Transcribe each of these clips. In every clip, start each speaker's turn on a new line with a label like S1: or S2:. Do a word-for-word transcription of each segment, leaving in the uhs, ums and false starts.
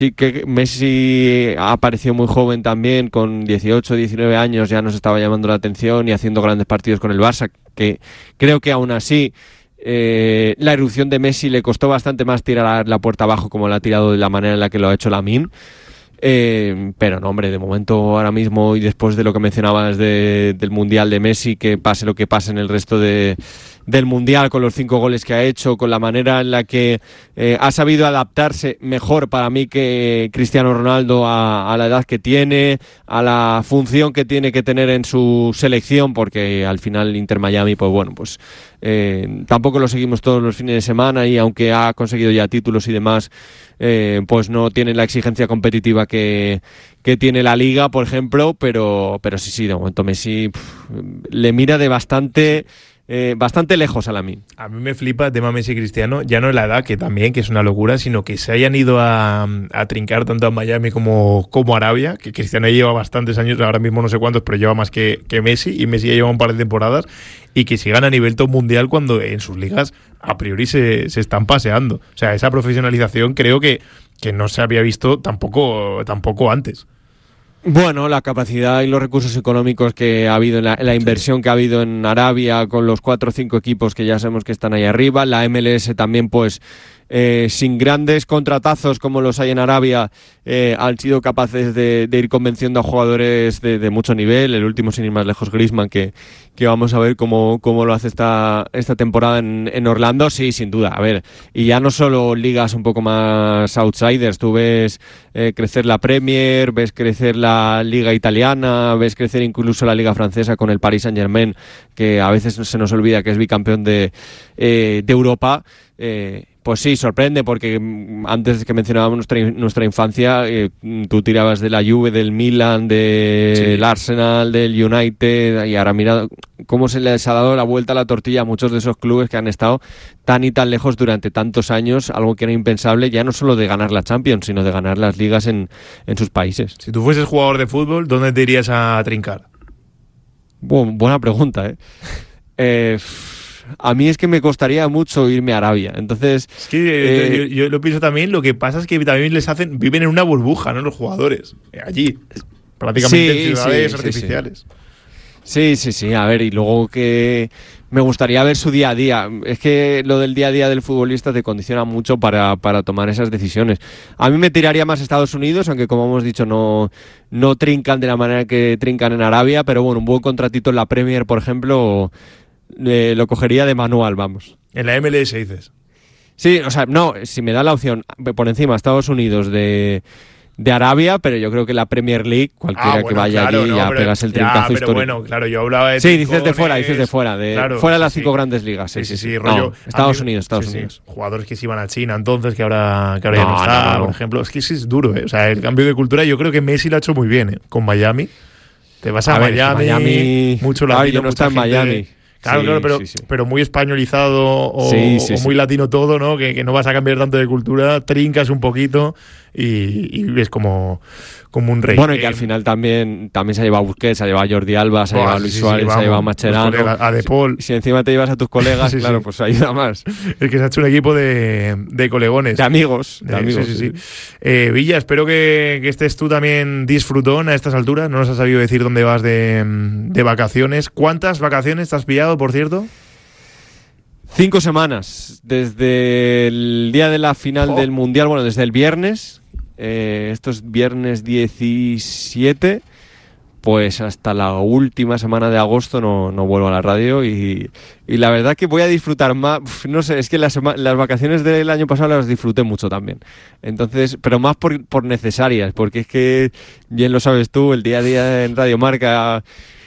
S1: Sí, que Messi ha aparecido muy joven también, con dieciocho, diecinueve años ya nos estaba llamando la atención y haciendo grandes partidos con el Barça, que creo que aún así eh, la erupción de Messi le costó bastante más tirar la puerta abajo como la ha tirado de la manera en la que lo ha hecho Lamine. Eh, pero no, hombre, de momento ahora mismo y después de lo que mencionabas de, del Mundial de Messi, que pase lo que pase en el resto de, del Mundial, con los cinco goles que ha hecho, con la manera en la que eh, ha sabido adaptarse mejor para mí que Cristiano Ronaldo a, a la edad que tiene, a la función que tiene que tener en su selección, porque al final Inter Miami, pues bueno, pues eh, tampoco lo seguimos todos los fines de semana y aunque ha conseguido ya títulos y demás, eh, pues no tiene la exigencia competitiva que, que tiene la Liga, por ejemplo, pero, pero sí, sí, de momento Messi pff, le mira de bastante... Eh, bastante lejos a Lamine.
S2: A mí me flipa el tema Messi y Cristiano, ya no es la edad, que también, que es una locura, sino que se hayan ido a, a trincar tanto a Miami como, como a Arabia, que Cristiano lleva bastantes años, ahora mismo no sé cuántos, pero lleva más que, que Messi, y Messi ya lleva un par de temporadas, y que sigan a nivel top mundial cuando en sus ligas a priori se, se están paseando. O sea, esa profesionalización creo que, que no se había visto tampoco, tampoco antes.
S1: Bueno, la capacidad y los recursos económicos que ha habido, en la, la inversión sí. que ha habido en Arabia con los cuatro o cinco equipos que ya sabemos que están ahí arriba, la M L S también, pues eh, sin grandes contratazos como los hay en Arabia, eh, han sido capaces de, de ir convenciendo a jugadores de, de mucho nivel. El último, sin ir más lejos, Griezmann, que, que vamos a ver cómo, cómo lo hace esta, esta temporada en, en Orlando. Sí, sin duda. A ver, y ya no solo ligas un poco más outsiders, tú ves eh, crecer la Premier, ves crecer la Liga Italiana, ves crecer incluso la Liga Francesa con el Paris Saint-Germain, que a veces se nos olvida que es bicampeón de, eh, de Europa. Eh, Pues sí, sorprende, porque antes que mencionábamos nuestra, nuestra infancia, eh, tú tirabas de la Juve, del Milan, del sí. Arsenal, del United, y ahora mira cómo se les ha dado la vuelta a la tortilla a muchos de esos clubes que han estado tan y tan lejos durante tantos años, algo que era impensable, ya no solo de ganar la Champions, sino de ganar las ligas en, en sus países.
S2: Si tú fueses jugador de fútbol, ¿dónde te irías a trincar?
S1: Bueno, buena pregunta, ¿eh? eh A mí es que me costaría mucho irme a Arabia, entonces...
S2: Es que eh, yo, yo lo pienso también, lo que pasa es que también les hacen... Viven en una burbuja, ¿no? Los jugadores, allí, prácticamente sí, en ciudades sí, artificiales.
S1: Sí, sí, sí, sí, a ver, y luego que me gustaría ver su día a día. Es que lo del día a día del futbolista te condiciona mucho para, para tomar esas decisiones. A mí me tiraría más a Estados Unidos, aunque como hemos dicho no, no trincan de la manera que trincan en Arabia, pero bueno, un buen contratito en la Premier, por ejemplo... Eh, lo cogería de manual, vamos.
S2: En la M L S dices.
S1: Sí, o sea, no, si me da la opción por encima Estados Unidos de, de Arabia, pero yo creo que la Premier League, cualquiera ah, bueno, que vaya claro, allí no, ya pero, pegas el trincazo ya, pero histórico.
S2: Bueno, claro, yo hablaba de
S1: Sí, dices de fuera, dices de fuera, de
S2: claro,
S1: fuera de las
S2: sí,
S1: cinco sí. grandes ligas. Sí, sí, sí. sí, sí.
S2: Rollo,
S1: no, Estados
S2: mí,
S1: Unidos, Estados
S2: sí,
S1: Unidos.
S2: Sí. Jugadores que se iban a China entonces, que ahora, que ahora no, ya no está, no, no, por ejemplo. Es que sí es duro, ¿eh? O sea, el cambio de cultura yo creo que Messi lo ha hecho muy bien, ¿eh? Con Miami. Te vas a, a
S1: Miami,
S2: ver,
S1: Miami,
S2: mucho latino,
S1: claro, yo no está en Miami.
S2: Claro,
S1: sí,
S2: claro, pero,
S1: sí, sí.
S2: pero muy españolizado o,
S1: sí, sí,
S2: o muy
S1: sí.
S2: latino todo, ¿no? Que, que no vas a cambiar tanto de cultura, trincas un poquito y, y ves como, como un rey.
S1: Bueno, y que
S2: eh,
S1: al final también, también se ha llevado a Busquets, se ha llevado a Jordi Alba, se ha llevado a Luis
S2: sí,
S1: Suárez,
S2: sí, vamos,
S1: se ha llevado a Mascherano,
S2: a De Paul.
S1: Si, si encima te llevas a tus colegas, sí, claro, sí. pues ayuda más.
S2: Es que se ha hecho un equipo de, de colegones.
S1: De amigos. De
S2: eh,
S1: amigos
S2: sí, sí, sí. Eh, Villa, espero que, que estés tú también disfrutón a estas alturas. No nos has sabido decir dónde vas de, de vacaciones. ¿Cuántas vacaciones te has pillado, por cierto?
S1: Cinco semanas, desde el día de la final oh. del Mundial, bueno, desde el viernes, eh, esto es viernes diecisiete, pues hasta la última semana de agosto no, no vuelvo a la radio y, y la verdad que voy a disfrutar más, no sé, es que las, las vacaciones del año pasado las disfruté mucho también, entonces, pero más por, por necesarias, porque es que, bien lo sabes tú, el día a día en Radio Marca...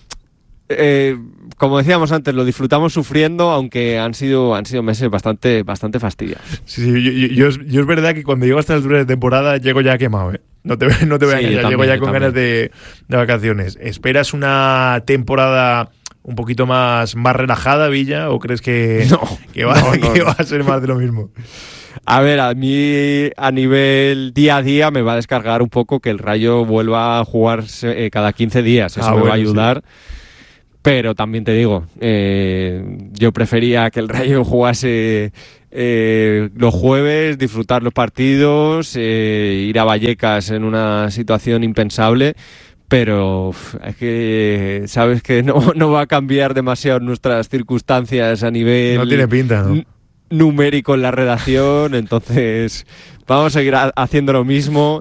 S1: Eh, como decíamos antes, lo disfrutamos sufriendo, aunque han sido han sido meses bastante bastante fastidiosos.
S2: Sí, sí, yo, yo, yo, yo es verdad que cuando llego a esta altura de temporada llego ya quemado, ¿eh? No te, no te voy a engañar, sí, llego ya con ganas de, de vacaciones. ¿Esperas una temporada un poquito más, más relajada, Villa, o crees que,
S1: no,
S2: que, va,
S1: no, no,
S2: que
S1: no.
S2: va a ser más de lo mismo?
S1: A ver, a mí a nivel día a día me va a descargar un poco que el Rayo vuelva a jugar eh, cada quince días, eso ah, me bueno, va a ayudar. Sí. Pero también te digo, eh, yo prefería que el Rayo jugase eh, los jueves, disfrutar los partidos, eh, ir a Vallecas en una situación impensable, pero uf, es que sabes que no, no va a cambiar demasiado nuestras circunstancias a nivel...
S2: No tiene pinta, ¿no?
S1: N- numérico en la redacción, entonces vamos a seguir a- haciendo lo mismo.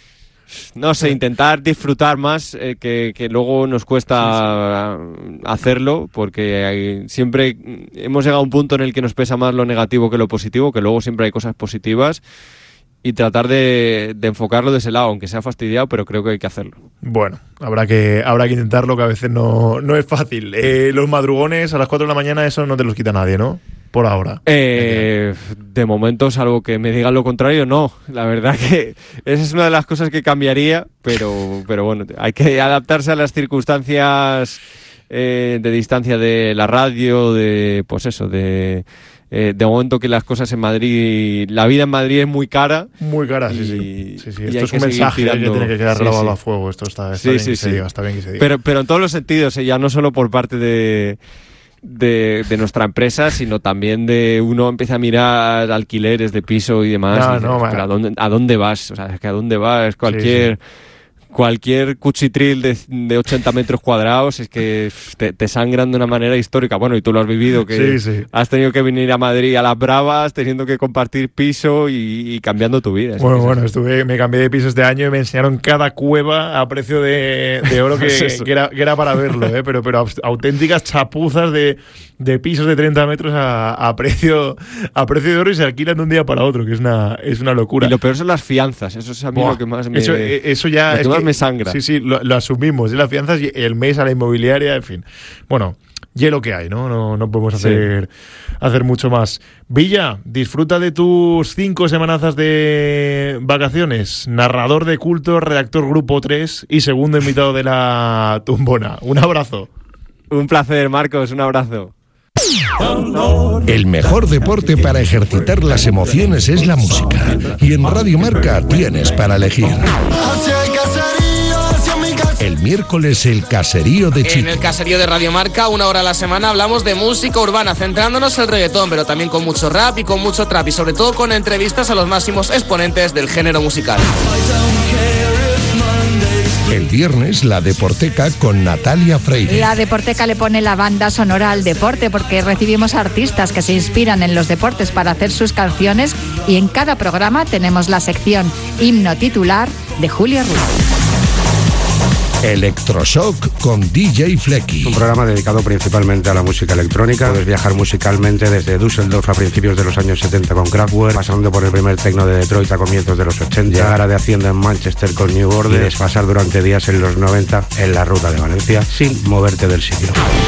S1: No sé, intentar disfrutar más, eh, que, que luego nos cuesta sí, sí. hacerlo, porque hay, siempre hemos llegado a un punto en el que nos pesa más lo negativo que lo positivo, que luego siempre hay cosas positivas, y tratar de, de enfocarlo de ese lado, aunque sea fastidiado, pero creo que hay que hacerlo.
S2: Bueno, habrá que habrá que intentarlo, que a veces no, no es fácil. Eh, los madrugones a las cuatro de la mañana, eso no te los quita nadie, ¿no? Por ahora.
S1: Eh, de momento, salvo que me digan lo contrario, no. La verdad que esa es una de las cosas que cambiaría, pero, pero bueno, hay que adaptarse a las circunstancias eh, de distancia de la radio, de pues eso, de... Eh, de momento que las cosas en Madrid, la vida en Madrid es muy cara.
S2: Muy cara,
S1: y,
S2: sí, sí. sí, sí.
S1: Y
S2: esto es un mensaje que tiene que quedar grabado sí, sí. a fuego. Esto está, está,
S1: sí,
S2: bien
S1: sí,
S2: que
S1: sí.
S2: se diga, está bien que se diga.
S1: Pero, pero en todos los sentidos, eh, ya no solo por parte de, de, de nuestra empresa, sino también de uno empieza a mirar alquileres de piso y demás.
S2: No,
S1: y dices,
S2: no,
S1: pero ¿a dónde, ¿a dónde vas? O sea, es que ¿a dónde vas? Cualquier... Sí, sí. Cualquier cuchitril de, de ochenta metros cuadrados es que te, te sangran de una manera histórica. Bueno, y tú lo has vivido, que
S2: sí, sí.
S1: has tenido que venir a Madrid a las bravas, teniendo que compartir piso y, y cambiando tu vida.
S2: Bueno, bueno, estuve, me cambié de piso este año y me enseñaron cada cueva a precio de, de oro que, es que, era, que era para verlo, ¿eh? pero, pero auténticas chapuzas de, de pisos de treinta metros a, a, precio, a precio de oro y se alquilan de un día para otro, que es una, es una locura.
S1: Y lo peor son las fianzas, eso es a mí
S2: Buah,
S1: lo que más me...
S2: Eso, eso ya...
S1: es que, me sangra.
S2: Sí, sí, lo, lo asumimos. Las fianzas, el mes a la inmobiliaria, en fin. Bueno, y lo que hay, ¿no? No, no podemos hacer, sí. hacer mucho más. Villa, disfruta de tus cinco semanazas de vacaciones. Narrador de culto, redactor Grupo tres y segundo invitado de la tumbona. Un abrazo.
S1: Un placer, Marcos. Un abrazo.
S3: El mejor deporte para ejercitar las emociones es la música. Y en Radio Marca tienes para elegir. El miércoles el caserío de Chiqui.
S4: En el caserío de Radio Marca, una hora a la semana, hablamos de música urbana, centrándonos en el reggaetón, pero también con mucho rap y con mucho trap, y sobre todo con entrevistas a los máximos exponentes del género musical.
S3: El viernes, la Deporteca con Natalia Freire.
S5: La Deporteca le pone la banda sonora al deporte, porque recibimos artistas que se inspiran en los deportes para hacer sus canciones, y en cada programa tenemos la sección Himno Titular de Julia Ruiz.
S3: Electroshock con D J Flecky.
S6: Un programa dedicado principalmente a la música electrónica. Puedes viajar musicalmente desde Düsseldorf a principios de los años setenta con Kraftwerk, pasando por el primer techno de Detroit a comienzos de los ochenta, llegar a de Hacienda en Manchester con New Order y desfasar durante días en los noventa en la ruta de Valencia sin moverte del sitio.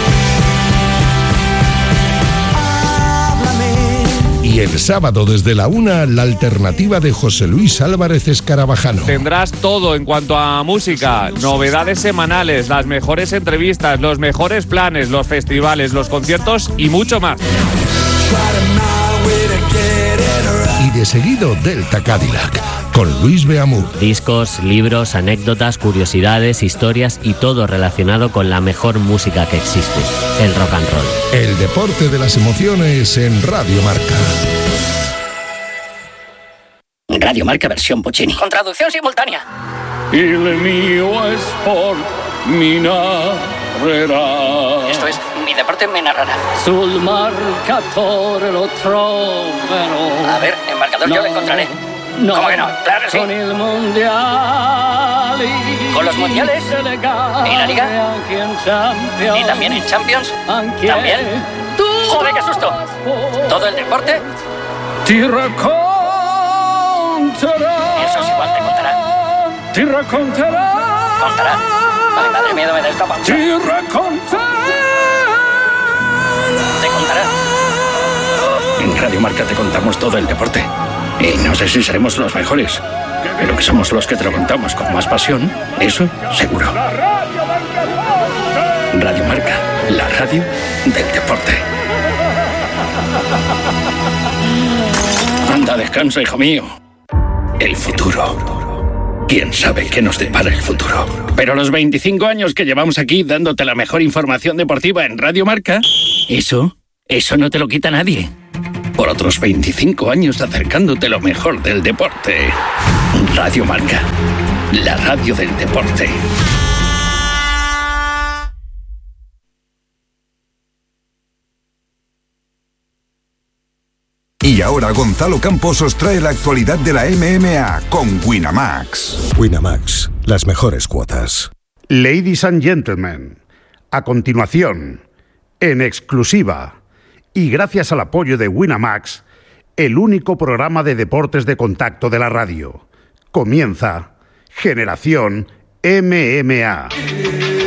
S3: Y el sábado desde la una, la alternativa de José Luis Álvarez Escarabajano.
S7: Tendrás todo en cuanto a música, novedades semanales, las mejores entrevistas, los mejores planes, los festivales, los conciertos y mucho más.
S3: Y de seguido Delta Cadillac, con Luis Beamú.
S8: Discos, libros, anécdotas, curiosidades, historias y todo relacionado con la mejor música que existe, el rock and roll.
S3: El deporte de las emociones en Radio Marca.
S9: Radio Marca versión Puccini. Con traducción simultánea.
S10: Il mio sport mi narrerà.
S9: Esto es, mi deporte me narrará.
S10: Sul marcatore lo troverò.
S9: A ver, en marcador no, yo lo encontraré.
S10: No,
S9: ¿cómo que no? Claro que sí.
S10: Con el mundial.
S9: Con los mundiales. ¿Y la liga? ¿Y también en Champions? ¿También? ¡Joder, qué susto! Todo el deporte.
S10: Ti racconterà.
S9: Eso es igual, te contará.
S10: Ti racconterà.
S9: ¿Contará? Ay, madre mía, me da esta pancha.
S10: Ti racconterà.
S9: ¿Te contará?
S11: En Radio Marca te contamos todo el deporte. Y no sé si seremos los mejores, pero que somos los que te lo contamos con más pasión, eso seguro. Radio Marca, la radio del deporte. Anda, descansa, hijo mío. El futuro quién sabe qué nos depara el futuro. Pero los veinticinco años que llevamos aquí dándote la mejor información deportiva en Radio Marca, eso, eso no te lo quita nadie. Por otros veinticinco años acercándote lo mejor del deporte. Radio Marca, la radio del deporte.
S12: Y ahora Gonzalo Campos os trae la actualidad de la M M A con Winamax.
S3: Winamax, las mejores cuotas.
S13: Ladies and gentlemen, a continuación, en exclusiva y gracias al apoyo de Winamax, el único programa de deportes de contacto de la radio. Comienza Generación M M A.